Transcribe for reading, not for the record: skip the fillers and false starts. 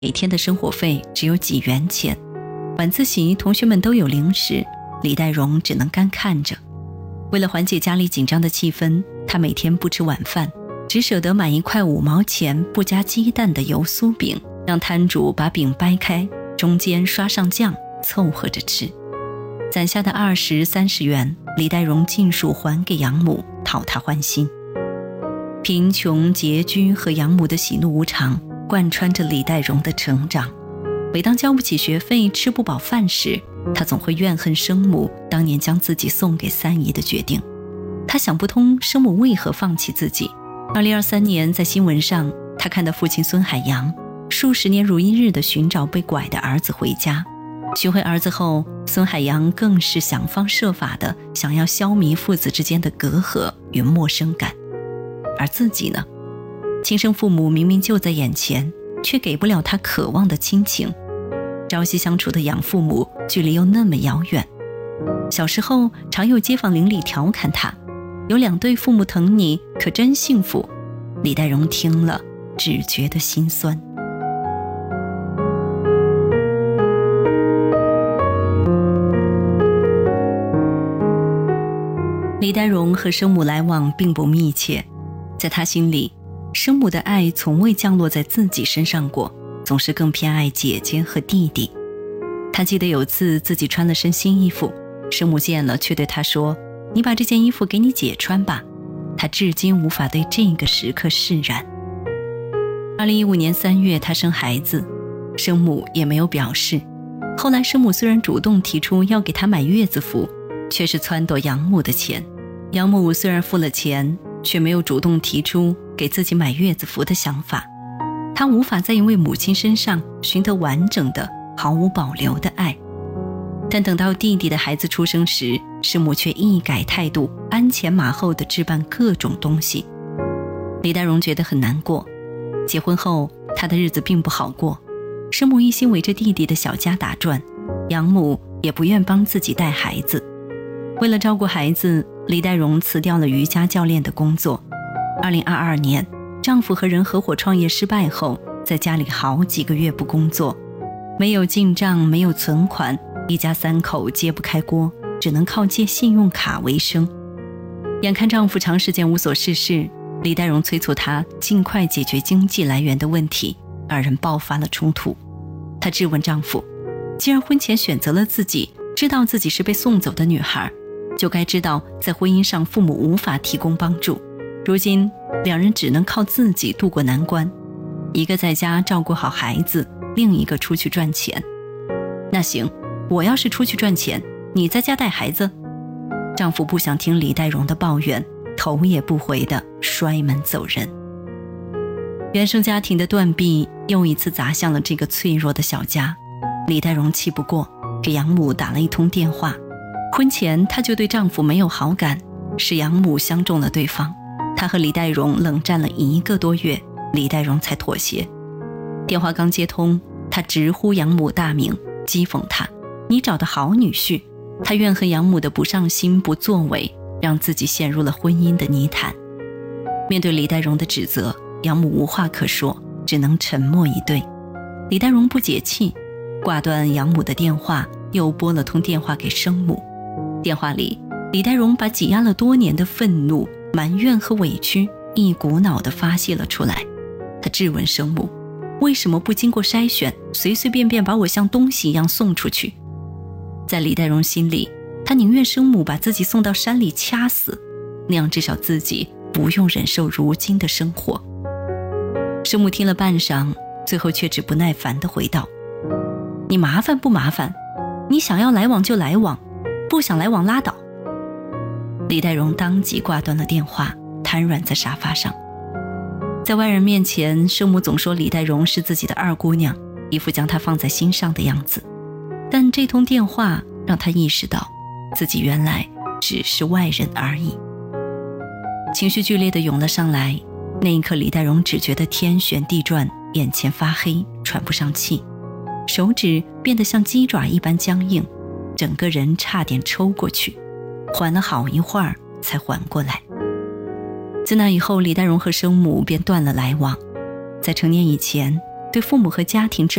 每天的生活费只有几元钱，晚自习同学们都有零食，李代荣只能干看着。为了缓解家里紧张的气氛，他每天不吃晚饭，只舍得买一块5毛钱不加鸡蛋的油酥饼，让摊主把饼掰开，中间刷上酱，凑合着吃。攒下的20、30元，李代荣尽数还给养母，讨她欢心。贫穷、拮据和养母的喜怒无常贯穿着李代荣的成长。每当交不起学费、吃不饱饭时，他总会怨恨生母当年将自己送给三姨的决定。他想不通生母为何放弃自己。2023年，在新闻上，他看到父亲孙海洋数十年如一日地寻找被拐的儿子回家。寻回儿子后，孙海洋更是想方设法地想要消弭父子之间的隔阂与陌生感。而自己呢，亲生父母明明就在眼前，却给不了他渴望的亲情。朝夕相处的养父母距离又那么遥远。小时候常有街坊邻里调侃他，有2对父母疼你可真幸福。李代荣听了只觉得心酸。李代荣和生母来往并不密切，在他心里，生母的爱从未降落在自己身上过，总是更偏爱姐姐和弟弟。他记得有次自己穿了身新衣服，生母见了却对他说：“你把这件衣服给你姐穿吧。”他至今无法对这个时刻释然。2015年3月，他生孩子，生母也没有表示。后来生母虽然主动提出要给他买月子服，却是撺掇养母的钱。养母虽然付了钱，却没有主动提出给自己买月子服的想法。他无法在一位母亲身上寻得完整的、毫无保留的爱。但等到弟弟的孩子出生时，生母却一改态度，鞍前马后地置办各种东西。李代荣觉得很难过。结婚后，他的日子并不好过。生母一心围着弟弟的小家打转，养母也不愿帮自己带孩子。为了照顾孩子，李代荣辞掉了瑜伽教练的工作。2022年，丈夫和人合伙创业失败后，在家里好几个月不工作，没有进账，没有存款，一家3口揭不开锅，只能靠借信用卡为生。眼看丈夫长时间无所事事，李代荣催促他尽快解决经济来源的问题，二人爆发了冲突。她质问丈夫，既然婚前选择了自己，知道自己是被送走的女孩，就该知道在婚姻上父母无法提供帮助。如今2人只能靠自己度过难关，一个在家照顾好孩子，另一个出去赚钱。那行，我要是出去赚钱，你在家带孩子。丈夫不想听李代荣的抱怨，头也不回地摔门走人。原生家庭的断臂又一次砸向了这个脆弱的小家。李代荣气不过，给养母打了一通电话。婚前她就对丈夫没有好感，是养母相中了对方。她和李代荣冷战了1个多月，李代荣才妥协。电话刚接通，她直呼养母大名，讥讽她：“你找的好女婿。”她怨恨养母的不上心不作为，让自己陷入了婚姻的泥潭。面对李代荣的指责，养母无话可说，只能沉默以对。李代荣不解气，挂断养母的电话，又拨了通电话给生母。电话里，李代荣把挤压了多年的愤怒、埋怨和委屈一股脑地发泄了出来。他质问生母，为什么不经过筛选，随随便便把我像东西一样送出去？在李代荣心里，他宁愿生母把自己送到山里掐死，那样至少自己不用忍受如今的生活。生母听了半晌，最后却只不耐烦地回道：“你麻烦不麻烦？你想要来往就来往，不想来往拉倒。”李代荣当即挂断了电话，瘫软在沙发上。在外人面前，生母总说李代荣是自己的2姑娘，一副将她放在心上的样子。但这通电话让她意识到，自己原来只是外人而已。情绪剧烈地涌了上来，那一刻李代荣只觉得天旋地转，眼前发黑，喘不上气，手指变得像鸡爪一般僵硬，整个人差点抽过去，缓了好一会儿才缓过来。自那以后，李代荣和生母便断了来往。在成年以前， 对父母和家庭之